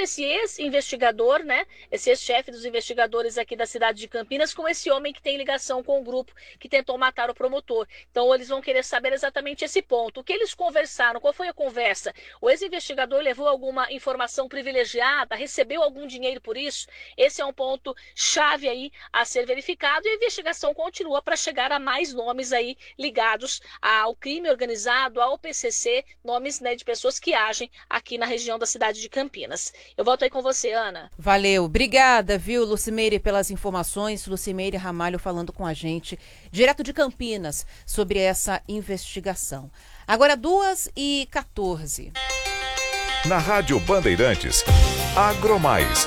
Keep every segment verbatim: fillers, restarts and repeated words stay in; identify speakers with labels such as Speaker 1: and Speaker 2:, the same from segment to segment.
Speaker 1: esse ex-investigador, né, esse ex-chefe dos investigadores aqui da cidade de Campinas, com esse homem que tem ligação com o grupo que tentou matar o promotor. Então eles vão querer saber exatamente esse ponto. O que eles conversaram? Qual foi a conversa? O ex-investigador levou alguma informação privilegiada? Recebeu algum dinheiro por isso? Esse é um ponto chave aí a ser verificado, e a investigação continua para chegar a mais nomes aí ligados ao crime organizado, ao P C C, nomes, né, de pessoas que agem aqui na região da cidade de Campinas. Eu volto aí com você, Ana.
Speaker 2: Valeu. Obrigada, viu, Lucimeire, pelas informações. Lucimeire Ramalho falando com a gente, direto de Campinas, sobre essa investigação. Agora, duas e quatorze.
Speaker 3: Na Rádio Bandeirantes, Agromais.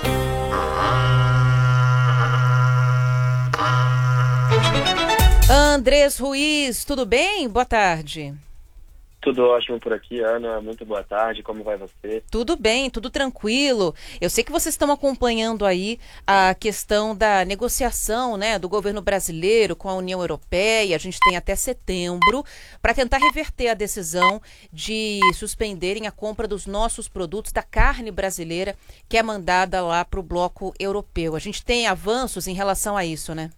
Speaker 2: Andrés Ruiz, tudo bem? Boa tarde.
Speaker 4: Tudo ótimo por aqui, Ana. Muito boa tarde. Como vai você?
Speaker 2: Tudo bem, tudo tranquilo. Eu sei que vocês estão acompanhando aí a questão da negociação, né, do governo brasileiro com a União Europeia. A gente tem até setembro para tentar reverter a decisão de suspenderem a compra dos nossos produtos, da carne brasileira, que é mandada lá para o bloco europeu. A gente tem avanços em relação a isso, né?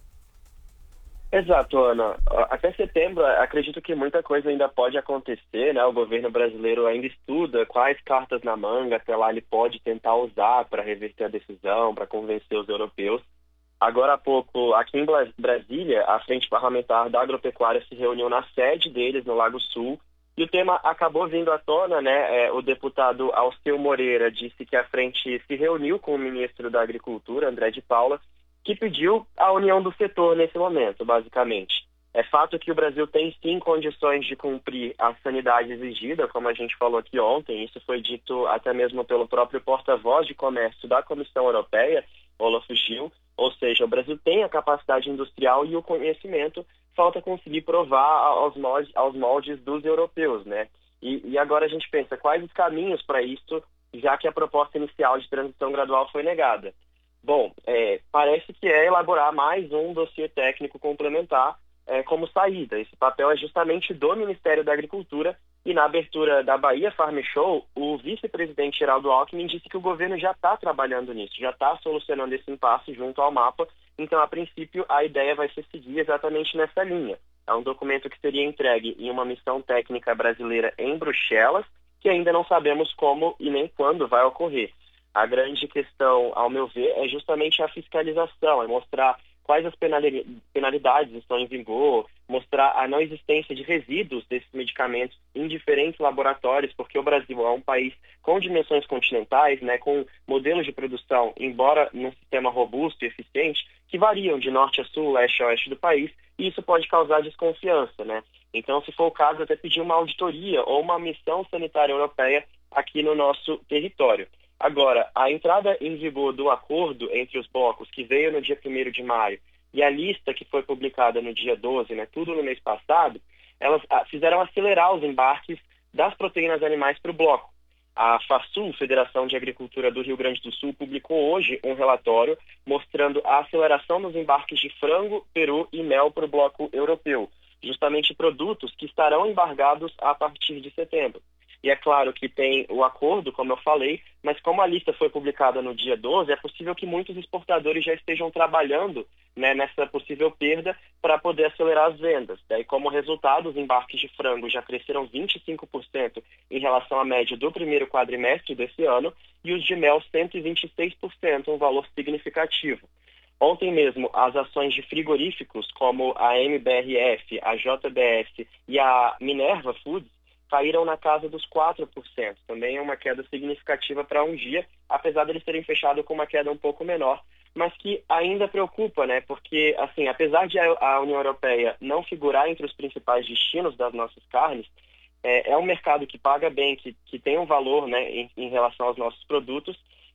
Speaker 4: Exato, Ana. Até setembro, acredito que muita coisa ainda pode acontecer, né? O governo brasileiro ainda estuda quais cartas na manga até lá ele pode tentar usar para reverter a decisão, para convencer os europeus. Agora há pouco, aqui em Brasília, a Frente Parlamentar da Agropecuária se reuniu na sede deles, no Lago Sul, e o tema acabou vindo à tona, né? É, o deputado Alceu Moreira disse que a frente se reuniu com o ministro da Agricultura, André de Paula, que pediu a união do setor nesse momento, basicamente. É fato que o Brasil tem sim condições de cumprir a sanidade exigida, como a gente falou aqui ontem, isso foi dito até mesmo pelo próprio porta-voz de comércio da Comissão Europeia, Olaf Gil, ou seja, o Brasil tem a capacidade industrial e o conhecimento, falta conseguir provar aos moldes, aos moldes dos europeus, né? E, e agora a gente pensa, quais os caminhos para isso, já que a proposta inicial de transição gradual foi negada? Bom, é, parece que é elaborar mais um dossiê técnico complementar é, como saída. Esse papel é justamente do Ministério da Agricultura, e na abertura da Bahia Farm Show, o vice-presidente Geraldo Alckmin disse que o governo já está trabalhando nisso, já está solucionando esse impasse junto ao MAPA. Então, a princípio, a ideia vai ser seguir exatamente nessa linha. É um documento que seria entregue em uma missão técnica brasileira em Bruxelas, que ainda não sabemos como e nem quando vai ocorrer. A grande questão, ao meu ver, é justamente a fiscalização, é mostrar quais as penalidades estão em vigor, mostrar a não existência de resíduos desses medicamentos em diferentes laboratórios, porque o Brasil é um país com dimensões continentais, né, com modelos de produção, embora num sistema robusto e eficiente, que variam de norte a sul, leste a oeste do país, e isso pode causar desconfiança, né? Então, se for o caso, até pedir uma auditoria ou uma missão sanitária europeia aqui no nosso território. Agora, a entrada em vigor do acordo entre os blocos, que veio no dia primeiro de maio, e a lista que foi publicada no dia doze, né, tudo no mês passado, elas fizeram acelerar os embarques das proteínas animais para o bloco. A FASUL, Federação de Agricultura do Rio Grande do Sul, publicou hoje um relatório mostrando a aceleração dos embarques de frango, peru e mel para o bloco europeu, justamente produtos que estarão embargados a partir de setembro. E é claro que tem o acordo, como eu falei, mas como a lista foi publicada no dia doze, é possível que muitos exportadores já estejam trabalhando, né, nessa possível perda para poder acelerar as vendas. Daí, como resultado, os embarques de frango já cresceram vinte e cinco por cento em relação à média do primeiro quadrimestre desse ano, e os de mel cento e vinte e seis por cento, um valor significativo. Ontem mesmo, as ações de frigoríficos, como a M B R F, a J B S e a Minerva Foods, caíram na casa dos quatro por cento. Também é uma queda significativa para um dia, apesar de eles terem fechado com uma queda um pouco menor, mas que ainda preocupa, né? Porque, assim, apesar de a União Europeia não figurar entre os principais destinos das nossas carnes, é, é um mercado que paga bem, que, que tem um valor, né, em, em relação aos nossos produtos,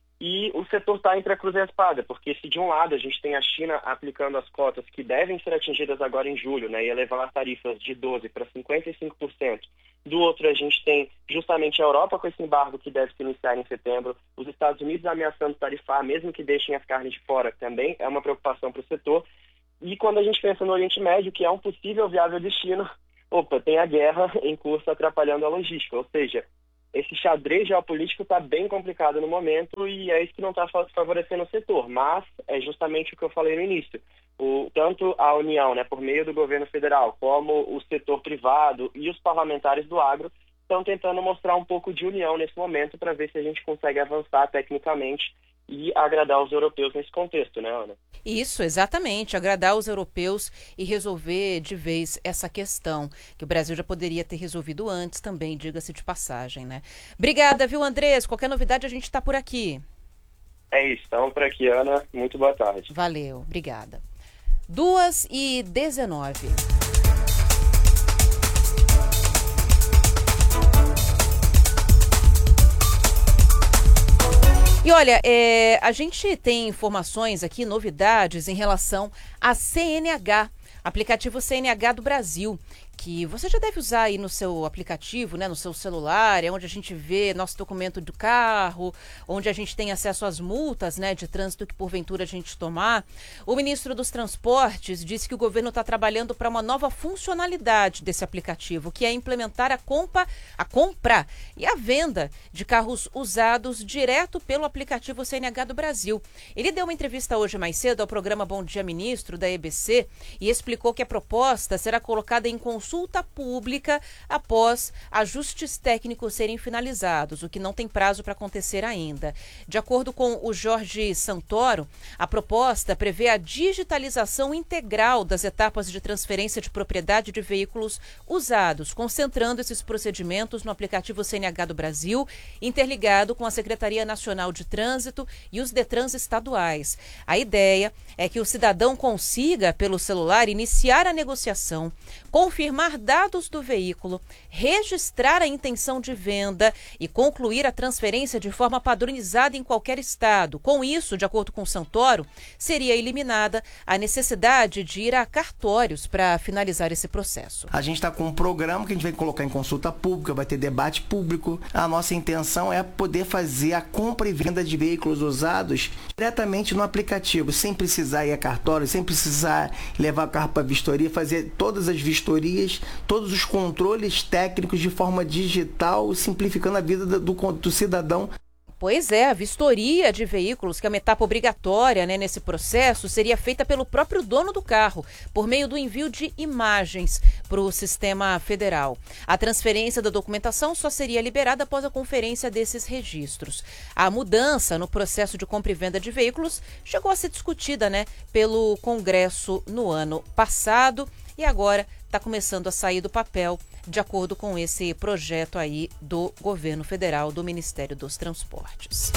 Speaker 4: e o setor está entre a cruz e a espada, porque se de um lado a gente tem a China aplicando as cotas que devem ser atingidas agora em julho, né, e elevar as tarifas de doze por cento para cinquenta e cinco por cento, do outro a gente tem justamente a Europa com esse embargo que deve se iniciar em setembro, os Estados Unidos ameaçando tarifar, mesmo que deixem as carnes de fora, também é uma preocupação para o setor. E quando a gente pensa no Oriente Médio, que é um possível viável destino, opa, tem a guerra em curso atrapalhando a logística, ou seja, esse xadrez geopolítico está bem complicado no momento e é isso que não está favorecendo o setor. Mas é justamente o que eu falei no início. O, tanto a União, né, por meio do governo federal, como o setor privado e os parlamentares do agro estão tentando mostrar um pouco de união nesse momento para ver se a gente consegue avançar tecnicamente e agradar os europeus nesse contexto, né, Ana?
Speaker 2: Isso, exatamente, agradar os europeus e resolver de vez essa questão, que o Brasil já poderia ter resolvido antes também, diga-se de passagem, né? Obrigada, viu, Andrés? Qualquer novidade a gente está por aqui.
Speaker 4: É isso, estamos por aqui, Ana. Muito boa tarde.
Speaker 2: Valeu, obrigada. duas e dezenove. E olha, é, a gente tem informações aqui, novidades em relação à C N H, aplicativo C N H do Brasil, que você já deve usar aí no seu aplicativo, né, no seu celular, é onde a gente vê nosso documento do carro, onde a gente tem acesso às multas, né, de trânsito que porventura a gente tomar. O ministro dos Transportes disse que o governo está trabalhando para uma nova funcionalidade desse aplicativo, que é implementar a, compa, a compra e a venda de carros usados direto pelo aplicativo C N H do Brasil. Ele deu uma entrevista hoje mais cedo ao programa Bom Dia Ministro, da E B C, e explicou que a proposta será colocada em consulta consulta pública após ajustes técnicos serem finalizados, o que não tem prazo para acontecer ainda. De acordo com o Jorge Santoro, a proposta prevê a digitalização integral das etapas de transferência de propriedade de veículos usados, concentrando esses procedimentos no aplicativo C N H do Brasil, interligado com a Secretaria Nacional de Trânsito e os Detrans estaduais. A ideia é que o cidadão consiga, pelo celular, iniciar a negociação, confirmar dados do veículo, registrar a intenção de venda e concluir a transferência de forma padronizada em qualquer estado. Com isso, de acordo com Santoro, seria eliminada a necessidade de ir a cartórios para finalizar esse processo.
Speaker 5: A gente está com um programa que a gente vai colocar em consulta pública, vai ter debate público. A nossa intenção é poder fazer a compra e venda de veículos usados diretamente no aplicativo, sem precisar ir a cartório, sem precisar levar o carro para vistoria, fazer todas as vistorias, todos os controles técnicos de forma digital, simplificando a vida do, do cidadão.
Speaker 2: Pois é, a vistoria de veículos, que é uma etapa obrigatória, né, nesse processo, seria feita pelo próprio dono do carro, por meio do envio de imagens para o sistema federal. A transferência da documentação só seria liberada após a conferência desses registros. A mudança no processo de compra e venda de veículos chegou a ser discutida, né, pelo Congresso no ano passado e agora está começando a sair do papel, de acordo com esse projeto aí do governo federal, do Ministério dos Transportes.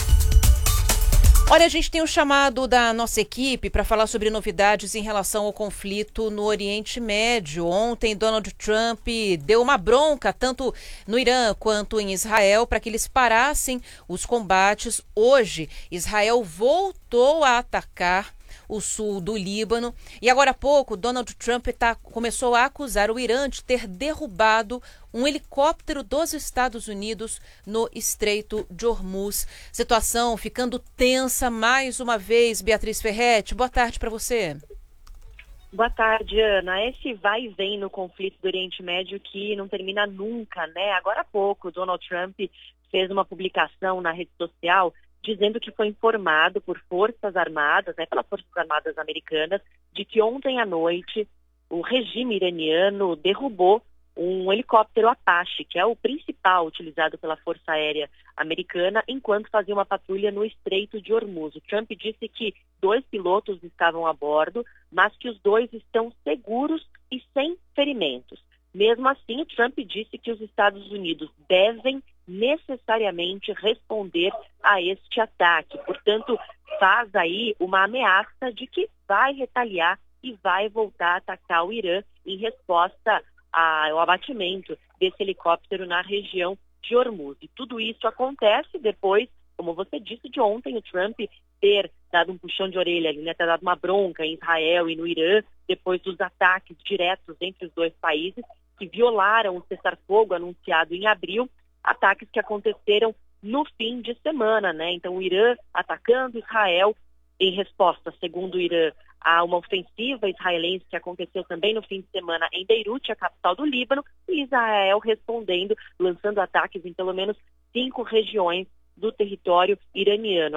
Speaker 2: Olha, a gente tem um chamado da nossa equipe para falar sobre novidades em relação ao conflito no Oriente Médio. Ontem, Donald Trump deu uma bronca tanto no Irã quanto em Israel para que eles parassem os combates. Hoje, Israel voltou a atacar o sul do Líbano. E agora há pouco, Donald Trump tá, começou a acusar o Irã de ter derrubado um helicóptero dos Estados Unidos no Estreito de Hormuz. Situação ficando tensa mais uma vez. Beatriz Ferretti, boa tarde para você.
Speaker 6: Boa tarde, Ana. Esse vai e vem no conflito do Oriente Médio que não termina nunca, né? Agora há pouco, Donald Trump fez uma publicação na rede social dizendo que foi informado por forças armadas, né, pelas forças armadas americanas, de que ontem à noite o regime iraniano derrubou um helicóptero Apache, que é o principal utilizado pela Força Aérea Americana, enquanto fazia uma patrulha no Estreito de Hormuz. O Trump disse que dois pilotos estavam a bordo, mas que os dois estão seguros e sem ferimentos. Mesmo assim, o Trump disse que os Estados Unidos devem necessariamente responder a este ataque. Portanto, faz aí uma ameaça de que vai retaliar e vai voltar a atacar o Irã em resposta ao abatimento desse helicóptero na região de Hormuz. E tudo isso acontece depois, como você disse, de ontem o Trump ter dado um puxão de orelha, né, ter dado uma bronca em Israel e no Irã, depois dos ataques diretos entre os dois países que violaram o cessar-fogo anunciado em abril, ataques que aconteceram no fim de semana, né? Então o Irã atacando Israel em resposta, segundo o Irã, a uma ofensiva israelense que aconteceu também no fim de semana em Beirute, a capital do Líbano, e Israel respondendo, lançando ataques em pelo menos cinco regiões do território iraniano.